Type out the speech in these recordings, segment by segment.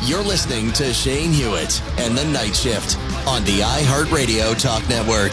You're listening to Shane Hewitt and the Night Shift on the iHeartRadio Talk Network.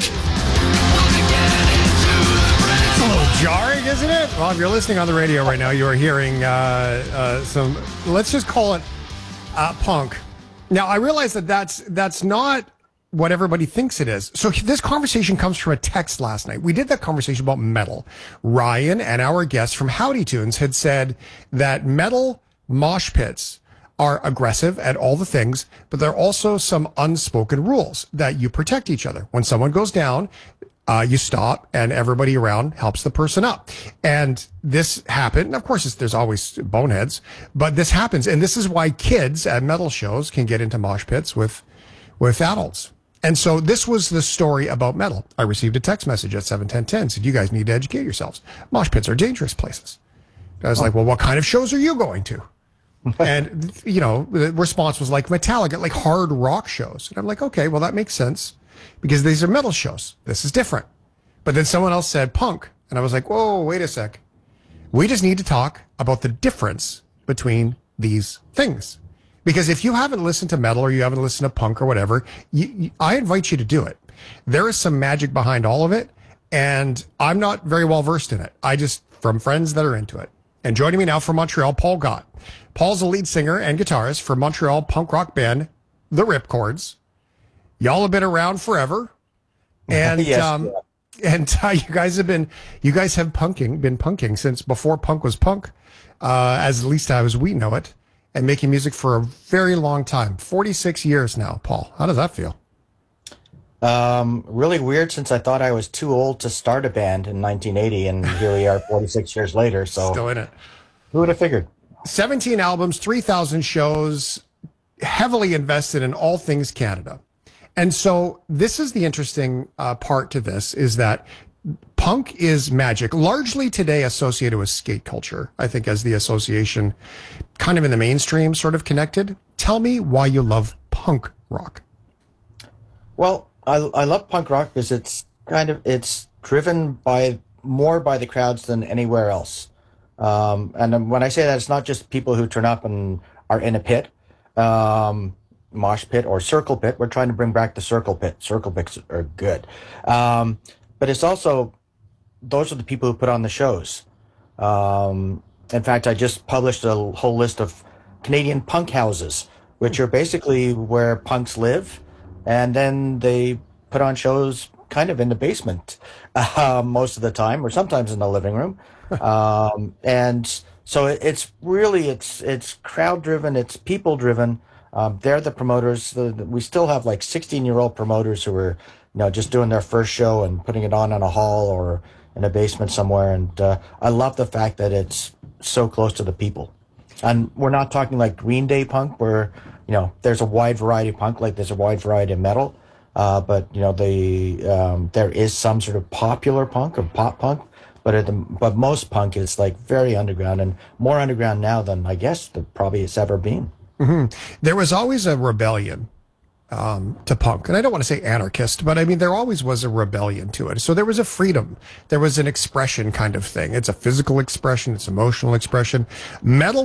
It's a little jarring, isn't it? Well, if you're listening on the radio right now, you are hearing some, let's just call it punk. Now, I realize that that's not what everybody thinks it is. So this conversation comes from a text last night. We did that conversation about metal. Ryan and our guest from Howdy Tunes had said that metal mosh pits are aggressive at all the things, but there are also some unspoken rules that you protect each other. When someone goes down, you stop and everybody around helps the person up. And this happened. Of course, there's always boneheads, but this happens. And this is why kids at metal shows can get into mosh pits with adults. And so this was the story about metal. I received a text message at 7:10:10 said, you guys need to educate yourselves. Mosh pits are dangerous places. I was like, well, what kind of shows are you going to? And, you know, the response was like Metallica, like hard rock shows. And I'm like, okay, well, that makes sense because these are metal shows. This is different. But then someone else said punk. And I was like, whoa, wait a sec. We just need to talk about the difference between these things. Because if you haven't listened to metal or you haven't listened to punk or whatever, I invite you to do it. There is some magic behind all of it. And I'm not very well versed in it. I just, from friends that are into it. And joining me now from Montreal, Paul Gott. Paul's a lead singer and guitarist for Montreal punk rock band, The Ripcords. Y'all have been around forever. And, yes, you guys have been punking since before punk was punk, as at least as we know it, and making music for a very long time. 46 years now, Paul. How does that feel? Really weird since I thought I was too old to start a band in 1980, and here we are 46 years later. So still in it. Who would have figured? 17 albums, 3,000 shows, heavily invested in all things Canada. And so this is the interesting part to this is that punk is magic, largely today associated with skate culture, I think, as the association kind of in the mainstream sort of connected. Tell me why you love punk rock. Well, I love punk rock because it's driven more by the crowds than anywhere else. And when I say that, it's not just people who turn up and are in a pit, mosh pit or circle pit. We're trying to bring back the circle pit. Circle pits are good. But it's also, those are the people who put on the shows. In fact, I just published a whole list of Canadian punk houses, which are basically where punks live. And then they put on shows kind of in the basement most of the time, or sometimes in the living room. And so it's crowd driven, it's people driven. They're the promoters. We still have like 16-year-old promoters who are, just doing their first show and putting it on in a hall or in a basement somewhere. And I love the fact that it's so close to the people. And we're not talking like Green Day punk where, there's a wide variety of punk, like there's a wide variety of metal. But there is some sort of popular punk or pop punk. But most punk is like very underground and more underground now than I guess there probably has ever been. Mm-hmm. There was always a rebellion to punk. And I don't want to say anarchist, but I mean, there always was a rebellion to it. So there was a freedom. There was an expression kind of thing. It's a physical expression. It's emotional expression. Metal